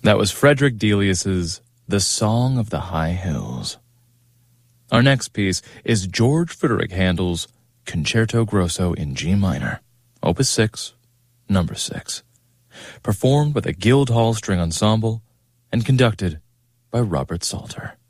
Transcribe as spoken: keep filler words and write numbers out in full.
That was Frederick Delius's The Song of the High Hills. Our next piece is George Frideric Handel's Concerto Grosso in G minor, Opus six, number six, performed by the Guildhall String Ensemble and conducted by Robert Salter.